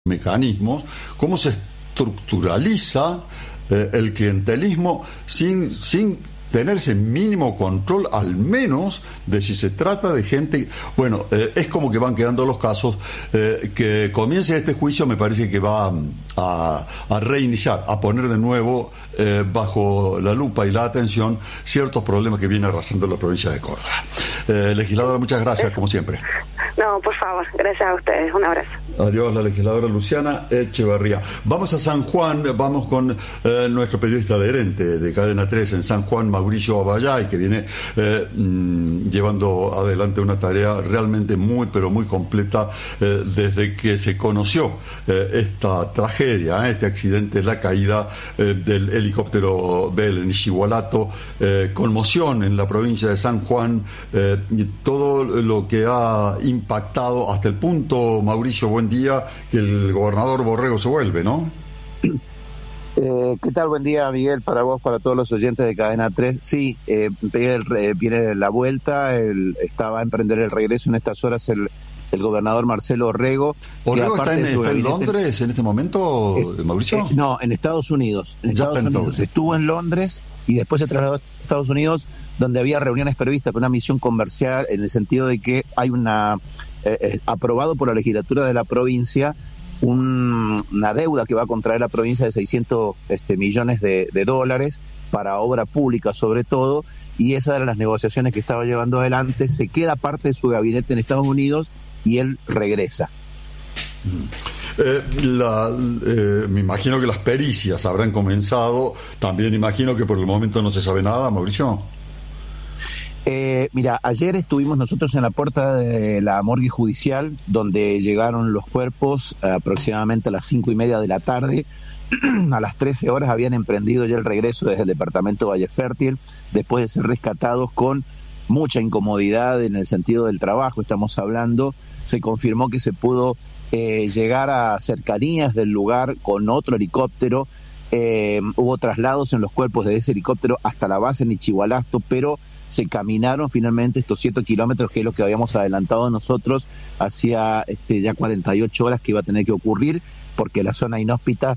mecanismos, cómo se estructuraliza el clientelismo sin tener ese mínimo control, al menos de si se trata de gente. Bueno, es como que van quedando los casos. Que comience este juicio me parece que va a reiniciar, a poner de nuevo bajo la lupa y la atención ciertos problemas que viene arrastrando la provincia de Córdoba. Legisladora, muchas gracias, como siempre. No, por favor, gracias a ustedes, un abrazo. Adiós, la legisladora Luciana Echevarría. Vamos a San Juan, vamos con nuestro periodista adherente de Cadena 3 en San Juan, Mauricio Abayay, que viene llevando adelante una tarea realmente muy, pero muy completa desde que se conoció esta tragedia, este accidente, la caída del helicóptero Bell en Ixigualato, conmoción en la provincia de San Juan, y todo lo que ha impactado hasta el punto, Mauricio, buen día, que el gobernador Borrego se vuelve, ¿no? ¿Qué tal? Buen día, Miguel, para vos, para todos los oyentes de Cadena 3. Sí, viene la vuelta, va a emprender el regreso en estas horas el gobernador Marcelo Orrego. ¿Orrego está en Londres en este momento, Mauricio? No, en Estados Unidos. Estuvo en Londres y después se trasladó a Estados Unidos, donde había reuniones previstas para una misión comercial, en el sentido de que hay aprobado por la legislatura de la provincia una deuda que va a contraer la provincia de 600 millones de dólares para obra pública sobre todo, y esas eran las negociaciones que estaba llevando adelante. Se queda parte de su gabinete en Estados Unidos y él regresa. Me imagino que las pericias habrán comenzado, también imagino que por el momento no se sabe nada, Mauricio. Mira, ayer estuvimos nosotros en la puerta de la morgue judicial, donde llegaron los cuerpos aproximadamente a las 5:30 de la tarde. A las 13 horas habían emprendido ya el regreso desde el departamento Valle Fértil, después de ser rescatados con mucha incomodidad en el sentido del trabajo, estamos hablando. Se confirmó que se pudo llegar a cercanías del lugar con otro helicóptero. Hubo traslados en los cuerpos de ese helicóptero hasta la base en Ixigualasto, pero se caminaron finalmente estos 7 kilómetros, que es lo que habíamos adelantado nosotros hacía ya 48 horas que iba a tener que ocurrir, porque la zona inhóspita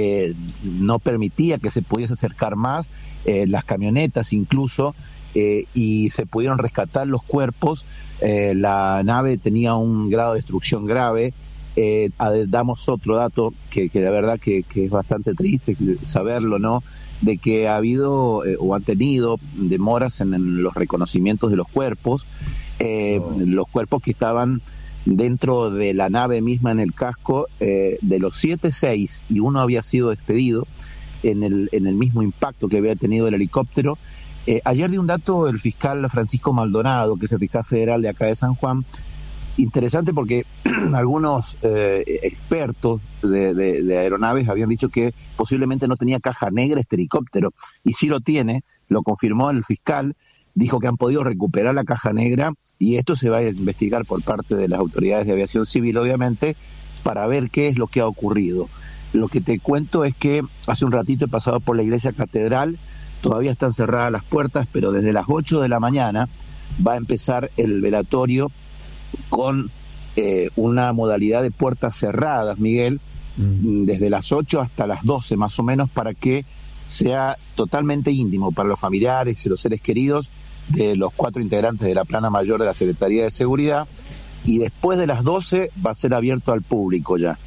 no permitía que se pudiese acercar más, las camionetas incluso, y se pudieron rescatar los cuerpos. La nave tenía un grado de destrucción grave. Damos otro dato que de verdad que es bastante triste saberlo, ¿no? De que ha habido o han tenido demoras en los reconocimientos de los cuerpos, los cuerpos que estaban dentro de la nave misma en el casco, de los 7, 6, y uno había sido despedido en el mismo impacto que había tenido el helicóptero. Ayer dio un dato el fiscal Francisco Maldonado, que es el fiscal federal de acá de San Juan, interesante, porque algunos expertos de aeronaves habían dicho que posiblemente no tenía caja negra este helicóptero, y sí lo tiene, lo confirmó el fiscal, dijo que han podido recuperar la caja negra, y esto se va a investigar por parte de las autoridades de aviación civil, obviamente, para ver qué es lo que ha ocurrido. Lo que te cuento es que hace un ratito he pasado por la iglesia catedral, todavía están cerradas las puertas, pero desde las 8 de la mañana va a empezar el velatorio con una modalidad de puertas cerradas, Miguel, desde las 8 hasta las 12 más o menos, para que sea totalmente íntimo para los familiares y los seres queridos de los 4 integrantes de la plana mayor de la Secretaría de Seguridad, y después de las 12 va a ser abierto al público ya.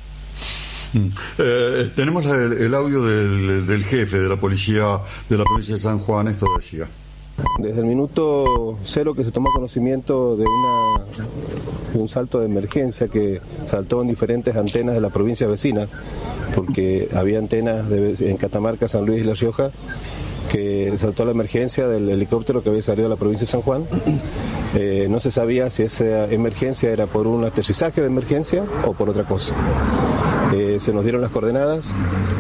Tenemos el audio del jefe de la policía de la provincia de San Juan. Esto decía: desde el minuto 0 que se tomó conocimiento de un salto de emergencia que saltó en diferentes antenas de la provincia vecina, porque había antenas en Catamarca, San Luis y La Rioja, que saltó la emergencia del helicóptero que había salido de la provincia de San Juan. No se sabía si esa emergencia era por un aterrizaje de emergencia o por otra cosa. Se nos dieron las coordenadas.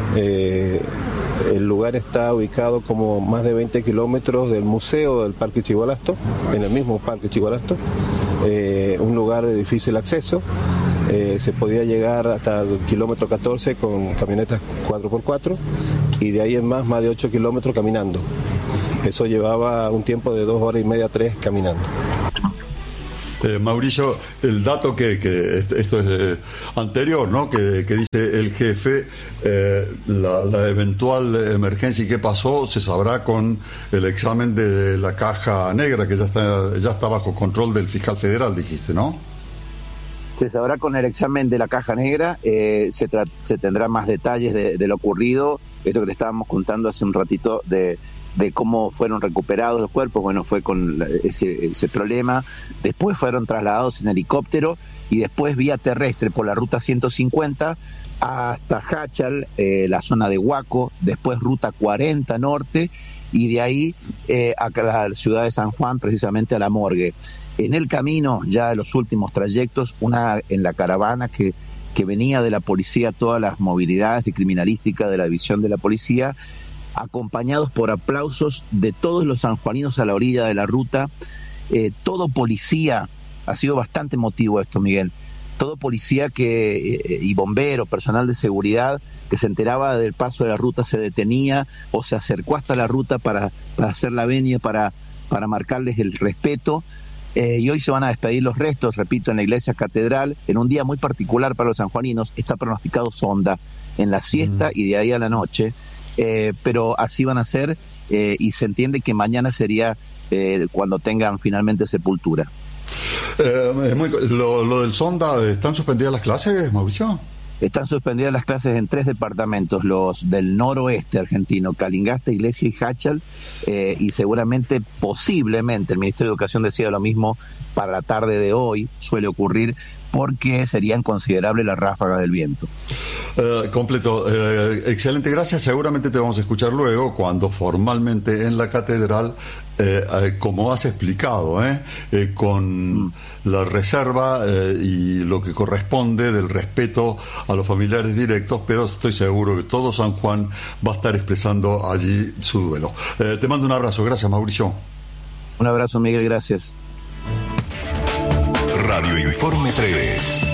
El lugar está ubicado como más de 20 kilómetros del museo del Parque Ixigualasto, en el mismo Parque Ixigualasto, un lugar de difícil acceso. Se podía llegar hasta el kilómetro 14 con camionetas 4x4, y de ahí en más de 8 kilómetros caminando. Eso llevaba un tiempo de 2 horas y media, 3 caminando. Mauricio, el dato que esto es anterior, ¿no? Que dice el jefe, la eventual emergencia y qué pasó se sabrá con el examen de la caja negra, que ya está bajo control del fiscal federal, dijiste, ¿no? Se sabrá con el examen de la caja negra, se tendrá más detalles de lo ocurrido, esto que le estábamos contando hace un ratito de cómo fueron recuperados los cuerpos. Bueno, fue con ese problema. Después fueron trasladados en helicóptero y después vía terrestre por la ruta 150 hasta Hachal, la zona de Huaco, después ruta 40 norte y de ahí a la ciudad de San Juan, precisamente a la morgue. En el camino, ya de los últimos trayectos, en la caravana que venía de la policía, todas las movilidades de criminalística de la división de la policía, acompañados por aplausos de todos los sanjuaninos a la orilla de la ruta, todo policía, ha sido bastante emotivo esto, Miguel, todo policía y bombero, personal de seguridad que se enteraba del paso de la ruta se detenía o se acercó hasta la ruta para hacer la venia, para marcarles el respeto. Y hoy se van a despedir los restos, repito, en la iglesia catedral, en un día muy particular para los sanjuaninos. Está pronosticado sonda en la siesta y de ahí a la noche. Pero así van a ser y se entiende que mañana sería cuando tengan finalmente sepultura. Lo del sonda, ¿están suspendidas las clases, Mauricio? Están suspendidas las clases en 3 departamentos, los del noroeste argentino, Calingasta, Iglesia y Hachal, y seguramente, posiblemente, el Ministerio de Educación decía lo mismo para la tarde de hoy, suele ocurrir, porque serían considerables las ráfagas del viento. Completo. Excelente, gracias. Seguramente te vamos a escuchar luego cuando formalmente en la catedral, como has explicado, con la reserva y lo que corresponde del respeto a los familiares directos, pero estoy seguro que todo San Juan va a estar expresando allí su duelo. Te mando un abrazo. Gracias, Mauricio. Un abrazo, Miguel. Gracias. Radio Informe 3.